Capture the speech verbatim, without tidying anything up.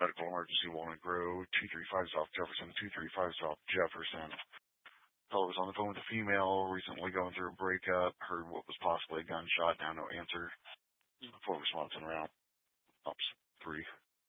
Medical emergency, Walnut Grove, two three five South Jefferson, two three five South Jefferson. Fellow was on the phone with a female, recently going through a breakup, heard what was possibly a gunshot, now no answer. Full response and round. Ops three.